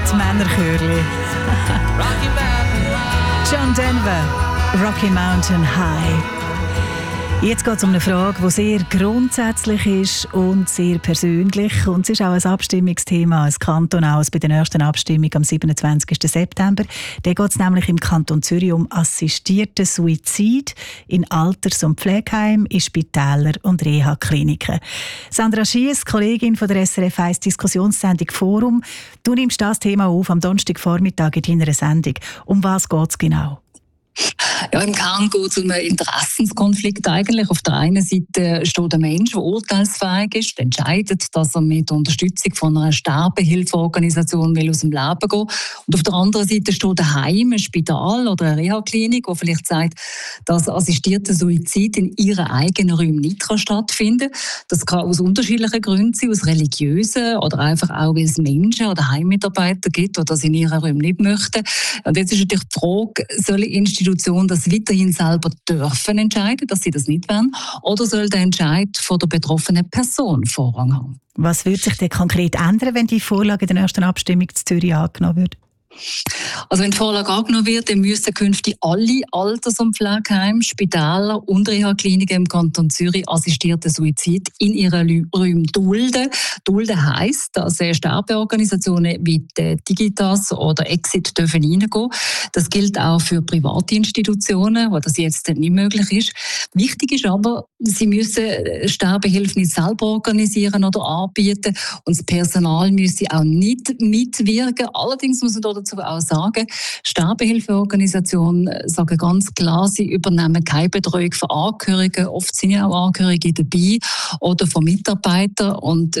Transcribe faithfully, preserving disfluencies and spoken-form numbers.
mit Männerchörli. John Denver, Rocky Mountain High. Jetzt geht es um eine Frage, die sehr grundsätzlich ist und sehr persönlich. Und es ist auch ein Abstimmungsthema, ein kantonales bei der nächsten Abstimmung am siebenundzwanzigsten September. Da geht es nämlich im Kanton Zürich um assistierten Suizid in Alters- und Pflegeheimen, in Spitälern und Reha-Kliniken. Sandra Schiess, Kollegin von der S R F eins Diskussionssendung Forum. Du nimmst das Thema auf am Donnerstagvormittag in deiner Sendung. Um was geht es genau? Ja, im Kern geht es um einen Interessenskonflikt eigentlich. Auf der einen Seite steht ein Mensch, der urteilsfähig ist, entscheidet, dass er mit Unterstützung von einer Sterbehilfeorganisation will aus dem Leben gehen will. Und auf der anderen Seite steht ein Heim, ein Spital oder eine Reha-Klinik, wo vielleicht sagt, dass assistierter Suizid in ihren eigenen Räumen nicht stattfinden kann. Das kann aus unterschiedlichen Gründen sein, aus religiösen oder einfach auch, weil es Menschen oder Heimmitarbeiter gibt, die das in ihren Räumen nicht möchten. Und jetzt ist natürlich die Frage, soll Institutionen das weiterhin selber dürfen entscheiden, dass sie das nicht wollen, oder soll der Entscheid von der betroffenen Person Vorrang haben? Was würde sich denn konkret ändern, wenn die Vorlage in der nächsten Abstimmung zu Zürich angenommen wird? Also wenn die Vorlage angenommen wird, dann müssen künftig alle Alters- und Pflegeheime, Spitäler und Reha-Kliniken im Kanton Zürich assistierten Suizid in ihren Räumen dulden. Dulden heisst, dass Sterbeorganisationen wie die Digitas oder Exit dürfen reingehen. Das gilt auch für private Institutionen, wo das jetzt nicht möglich ist. Wichtig ist aber, sie müssen Sterbehilfe nicht selber organisieren oder anbieten und das Personal müsse auch nicht mitwirken. Allerdings muss man dazu auch sagen, Sterbehilfeorganisationen sagen ganz klar, sie übernehmen keine Betreuung von Angehörigen. Oft sind ja auch Angehörige dabei oder von Mitarbeitern. Und